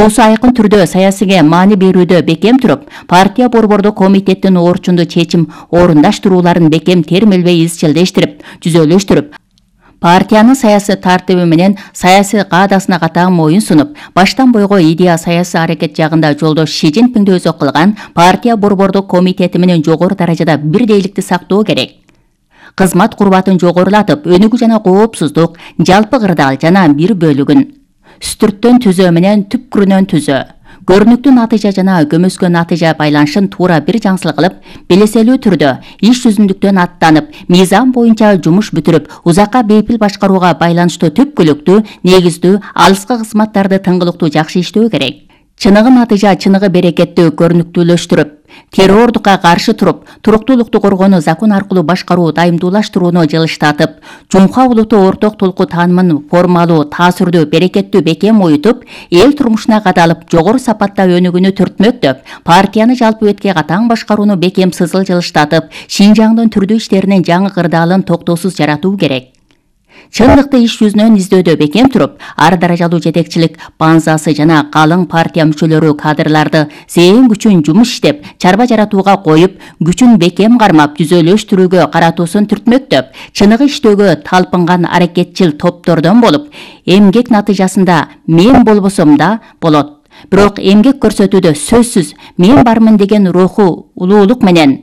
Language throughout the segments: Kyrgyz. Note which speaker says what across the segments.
Speaker 1: туусу айкын түрдө саясийге маани берүүдө бекем туруп, партия борбордук комитеттин орчунду чечим орундаштырууларын бекем термелбей изчилдештирип, түзөлүштүрүп, партиянын саясий тартиби менен саясий каадасына катаң моюн сунуп, баштан бойго идея саясий аракет жагында жолдош Ши Цзиньпинди өзү кылган партия борбордук комитети менен жогору даражада бирдейликти сактоо керек. Кызмат курбатын жогорулатып, өнүгүү жана коопсуздук, жалпы кырдаал жана бир бөлүгүн үстүрттөн түзөө менен түпкүрүнөн түзөө, көрүнүктүү натыйжа жана көмөскө натыйжа байланышын туура бир жаңсыл кылып, белеселүү түрдө иш жүзүндүктөн аттанып, мыйзам боюнча жумуш бүтүрүп, узакка бейпил башкарууга байланыштуу түпкүлүктүү, негиздүү, алыскы кызматтарды тыңгылыктуу жакшы иштөө керек. Чыныгы натыйжа чыныгы берекетти көрүнүктүүлөштүрүп, террордукка каршы туруп, туруктуулукту коргоону закон аркылуу башкаруу дайымдуулаштырууну жылыштатып, жумка улутту орток толку таанымын формалуу, таасирдүү, берекеттүү бекем оютуп, эл турмушуна кадалып, жогору сапатта өнүгүүнү түртмөктөп, партияны жалпы бетке катаң башкарууну бекем сызыл жылыштатып, Шинжаңдын түрдүү иштеринин жаңы кырдаалын токтоосуз жаратуу керек. Чындыкты иш жүзүнөн издөөдө бекем туруп, ар даражалуу жетекчилик банзасы жана калың партия мүчөлөрү кадрларды зээн күчүн жумуш иштеп, чарба жаратууга коюп, күчүн бекем кармап, түзөлүштүрүүгө каратуусун түртмөктөп, чыныгы иштөөгө талпынган аракетчил топтордон болуп, эмгек натыйжасында мен болбосом да болот. Бирок эмгек көрсөтүүдө сөзсүз мен бармын деген руху улуулук менен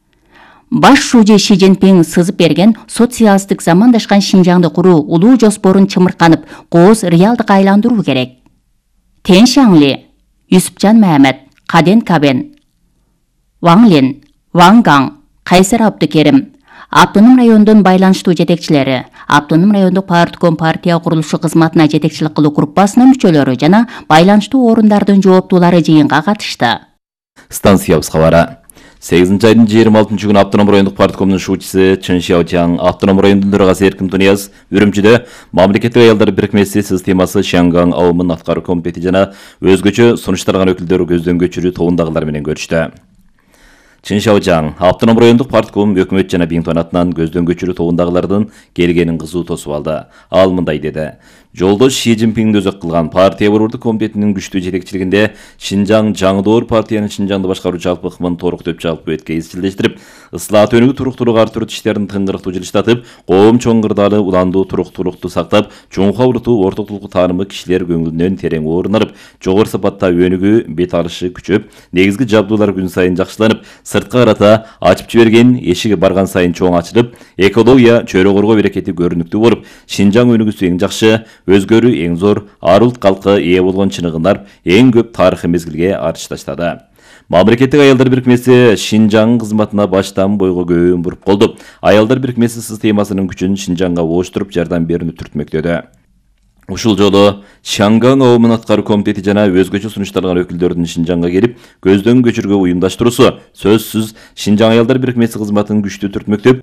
Speaker 1: баш шужи Ши Цзиньпин сызып берген социалисттик замандашкан Шинжаңды куруу улуу жоспорун чымырканып, кооз реалдыкка айландыруу керек. Тен Шаңли, Юсупжан Мамед, Каден Кабен, Ваң Лин, Ваң Гаң, Кайсар Абдыкерим, Автоном райондун байланыштуу жетекчилери, Автоном райондук партком партия курулушу кызматына жетекчилик кылуу группасынын мүчөлөрү жана байланыштуу орундардын жооптуулары жыйынга катышты.
Speaker 2: Станциябыз кабары. 8 айдын 26 күнү Автоном райондук парткомдун шуучусу Чын Шаочаң, Автоном райондун төрагасы Эркин Тунияз Үрүмчүдө мамлекеттик аялдар бирикмеси системасы Шаңгаң ауымын аткаруу комитети жана өзгөчө сунуштарган өкүлдөрү көздөн көчүрүү тобундагылар менен көрүштү. Чын Шаочаң, Автоном райондук партком өкмөт жана Биңтон атынан көздөн көчүрүү тобундагылардын келгенин кызуу тосуп алды. Ал мындай деди: жолдош Ши Цзиньпинди өзөк кылган партия борбордук комитетинин күчтүү жетекчилигинде Шинжаң жаңы доор партиянын Шинжаңды башкаруу жалпы ыкмын торуктоп жалпы бетке изчилдештирип, ыслаат өнүгүү туруктуулук артыруу иштерин тыңгырыктуу жылыштатып, коом чоң кырдаалы уландуу туруктуулукту сактап, чоңка улуттуу орток толку таанымы кишилер көңүлүнөн терең орун алып, жогору сапатта өнүгүү бет алышы күчөп, негизги жабдуулар күн сайын жакшыланып, сыртка карата ачып жиберген эшиги барган сайын чоң ачылып, экология, чөйрө коргоо берекети көрүнүктүү болуп, Шинжаң өнүгүүсү эң жакшы, өзгөрүү эң зор, ар улут калкы ээ болгон чыныгынар эң көп тарыхый мезгилге арчы таштады. Мамлекеттик аялдар бирикмеси Шинжаң кызматына баштан бойго көбүн буруп колду. Аялдар бирикмеси системасынын күчүн Шинжаңга оштуруп жардам берүүнү түртмөктөдү. Ушул жолу Шаңгаң ауымын аткаруу комитети жана өзгөчө сунуштарган өкүлдөрдүн Шинжаңга келип, көздөн көчүргө уюмдаштыруусу сөзсүз Шинжаң аялдар бирикмеси кызматын күчтүү түртмөктөп,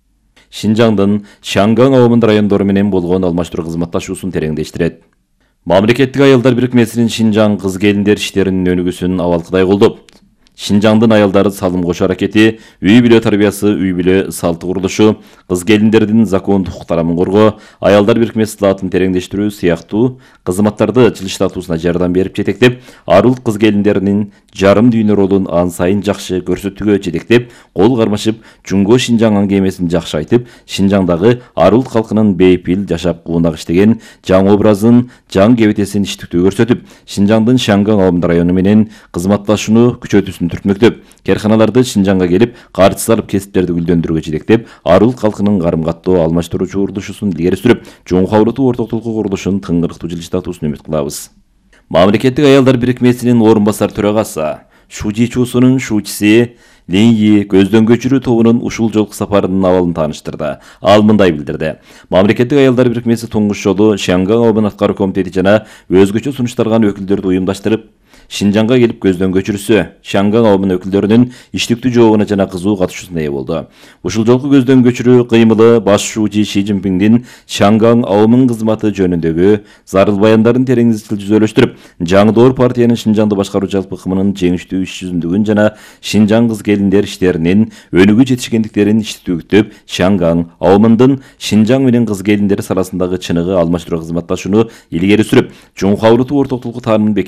Speaker 2: Шинжаңдын Шаңгаң ауымын райондору менен болгон алмаштыруу кызматташуусун тереңдештирет. Мамлекеттик аялдар бирикмесинин Шинжаң кыз келиндер иштеринин өнүгүүсүн абалкыдай колдоп, Шинжаңдын аялдары салым кошуу аракети, үй бүлө тарбиясы, үй бүлө салты курулушу, кыз келиндердин закондук укуктарын коргоо, аялдар бирикмеси ислаатын тереңдештирүү сыяктуу кызматтарды жылыштатуусуна жардам берип жетектеп, ар улут кыз келиндеринин жарым дүйнө ролун ан сайын жакшы көрсөтүүгө жетектеп, кол кармашып, Жунго Шинжаң аңгемесин жакшы айтып, Шинжаңдагы ар улут калкынын бейпил жашап куунак иштеген жаңы образын, жаңы кебетесин иштиктүү көрсөтүп, Шинжаңдын Шаңгаң ауылдук району менен кызматташууну күчөтүүсүн түртмөктөп, керканаларды Шинжаңга келип, каржы алып кесиптерди гүлдөндүрүүгө жетектеп, ар улут калкынын карым каттоо алмаштыруучу урулушусун илгери сүрүп, чоңка улуттуу орток толку курулушун тыңгырыктуу жылыштатуусун үмүт кылабыз. Мамлекеттик аялдар бирикмесинин орун басар төрагасы, Шужи чуусунун шуучусу Линьи көздөн көчүрүү тобунун ушул жолку сапарынын абалын тааныштырды. Ал мындай билдирди: мамлекеттик аялдар бирикмеси туңгуч жолу Шаңгаң ауылын аткаруу комитети жана өзгөчө сунуштарган өкүлдөрдү уюмдаштырып, Шинжаңга келип көздөн көчүрүүсү Шаңгаң ауылынын өкүлдөрүнүн иштиктүү жообуна жана кызуу катышуусуна ээ болду. Ушул жолку көздөн көчүрүү кыймылы баш шуучу Ши Цзиньпиндин Шаңгаң ауылынын кызматы жөнүндөгү зарыл баяндарын терең изчил түзөлүштүрүп, жаңы доор партиянын Шинжаңды башкаруу жалпы ыкмынын жеңиштүү иш жүзүндүгүн жана Шинжаң кыз келиндер иштеринин өнүгүү жетишкендиктерин иштитүүгүтөп, Шаңгаң ауылындын Шинжаң менен кыз келиндер арасындагы чыныгы алмаштыруу кызматташууну илгери сүрүп, чоң улуттуу орток толку таанымын